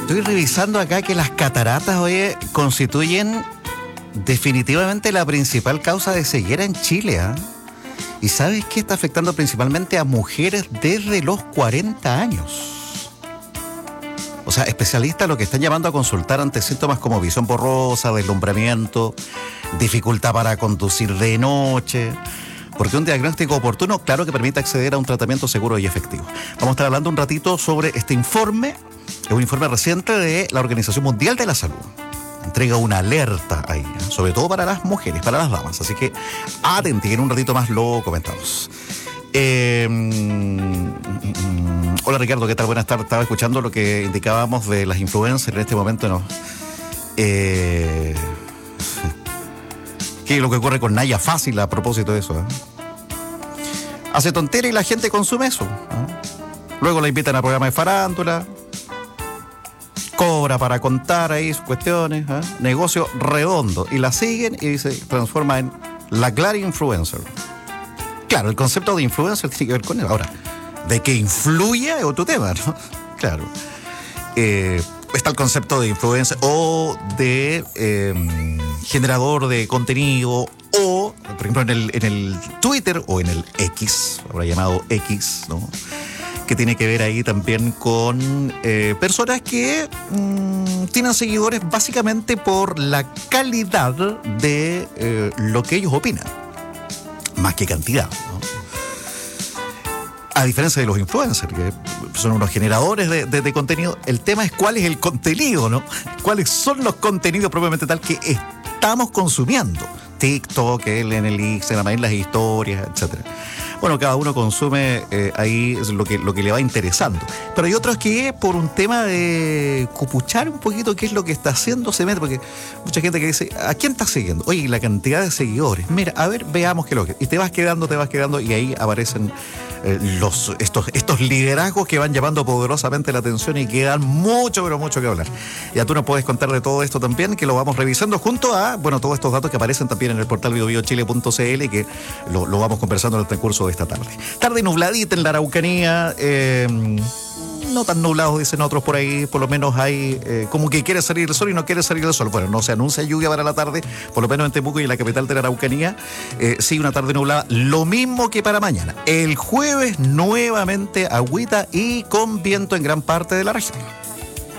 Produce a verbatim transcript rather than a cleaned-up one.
Estoy revisando acá que las cataratas, oye, constituyen definitivamente la principal causa de ceguera en Chile, ¿eh? ¿Y sabes qué está afectando principalmente a mujeres desde los cuarenta años? O sea, especialistas lo que están llamando a consultar ante síntomas como visión borrosa, deslumbramiento, dificultad para conducir de noche, porque un diagnóstico oportuno, claro que permite acceder a un tratamiento seguro y efectivo. Vamos a estar hablando un ratito sobre este informe, es un informe reciente de la Organización Mundial de la Salud. Entrega una alerta ahí, ¿eh? Sobre todo para las mujeres, para las damas. Así que atenti, en un ratito más lo comentamos. Eh, mm, mm, hola Ricardo, ¿qué tal? Buenas tardes. Estaba escuchando lo que indicábamos de las influencers en este momento. ¿No? Eh, ¿Qué es lo que ocurre con Naya Fácil a propósito de eso? ¿eh? Hace tontera y la gente consume eso. ¿eh? Luego la invitan a programas de farándula. Cobra para contar ahí sus cuestiones, ¿eh? Negocio redondo. Y la siguen y se transforma en la clara influencer. Claro, el concepto de influencer tiene que ver con él. Ahora, de que influya es otro tema, ¿no? Claro. Eh, está el concepto de influencer o de eh, generador de contenido o, por ejemplo, en el, en el Twitter o en el X, ahora llamado X, ¿no? Que tiene que ver ahí también con eh, personas que mmm, tienen seguidores básicamente por la calidad de eh, lo que ellos opinan, más que cantidad, ¿no? A diferencia de los influencers, que son unos generadores de, de, de contenido, el tema es cuál es el contenido, ¿no? ¿Cuáles son los contenidos propiamente tal que estamos consumiendo? TikTok, el en el Instagram, las historias, etcétera. Bueno, cada uno consume eh, ahí lo que, lo que le va interesando. Pero hay otros que por un tema de cupuchar un poquito qué es lo que está haciendo, se mete, porque mucha gente que dice, ¿a quién estás siguiendo? Oye, la cantidad de seguidores. Mira, a ver, veamos qué es lo que... Y te vas quedando, te vas quedando, y ahí aparecen eh, los, estos, estos liderazgos que van llamando poderosamente la atención y que dan mucho, pero mucho que hablar. Ya tú nos puedes contar de todo esto también, que lo vamos revisando junto a, bueno, todos estos datos que aparecen también en el portal bio bio chile punto c l y que lo, lo vamos conversando en el transcurso de esta tarde. Tarde nubladita en la Araucanía, eh, no tan nublados dicen otros por ahí, por lo menos hay eh, como que quiere salir el sol y no quiere salir el sol. Bueno, no se anuncia lluvia para la tarde, por lo menos en Temuco y en la capital de la Araucanía, eh, sí una tarde nublada, lo mismo que para mañana. El jueves nuevamente agüita y con viento en gran parte de la región.